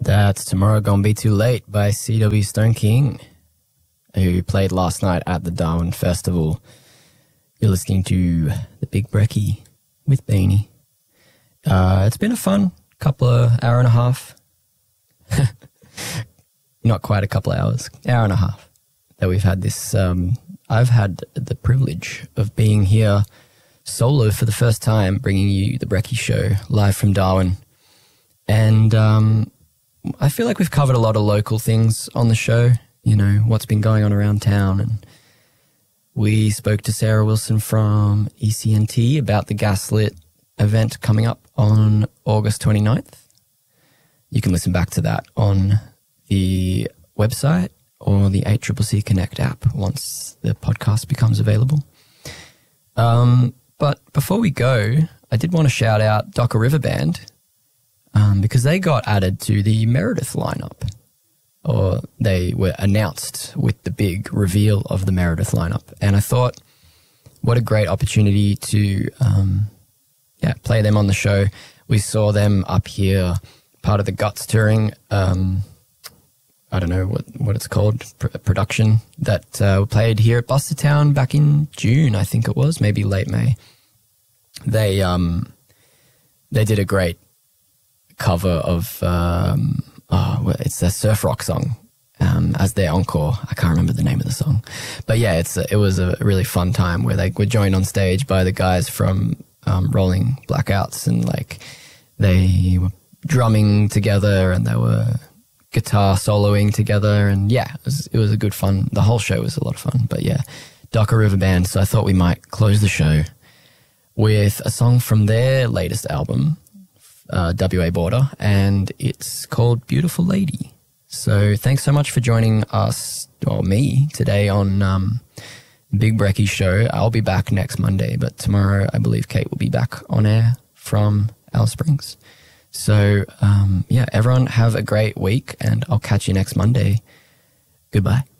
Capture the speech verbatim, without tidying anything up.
That's Tomorrow Gonna Be Too Late by C W Stone King, who played last night at the Darwin Festival. You're listening to The Big Brekkie with Beanie. Uh, it's been a fun couple of hour and a half. Not quite a couple of hours, hour and a half that we've had this. Um, I've had the privilege of being here solo for the first time, bringing you The Brekkie Show live from Darwin. And um, I feel like we've covered a lot of local things on the show, you know, what's been going on around town. And we spoke to Sarah Wilson from E C N T about the Gaslit event coming up on August twenty-ninth. You can listen back to that on the website or the eight C C C Connect app once the podcast becomes available. Um, but before we go, I did want to shout out Docker River Band, Um, because they got added to the Meredith lineup, or they were announced with the big reveal of the Meredith lineup. And I thought, what a great opportunity to um, yeah, play them on the show. We saw them up here, part of the Guts touring, um, I don't know what, what it's called, pr- production that uh, played here at Bustertown back in June, I think it was, maybe late May. They, um, they did a great cover of um oh, it's a surf rock song um as their encore. I can't remember the name of the song, but yeah, it's a, it was a really fun time where they were joined on stage by the guys from um Rolling Blackouts, and like they were drumming together and they were guitar soloing together, and yeah, it was, it was a good fun. The whole show was a lot of fun. But yeah, Docker River Band. So I thought we might close the show with a song from their latest album, Uh, W A Border, and it's called Beautiful Lady. So thanks so much for joining us, or me, today on um, Big Brekkie Show. I'll be back next Monday, but tomorrow I believe Kate will be back on air from Alice Springs. So um, yeah, everyone have a great week, and I'll catch you next Monday. Goodbye.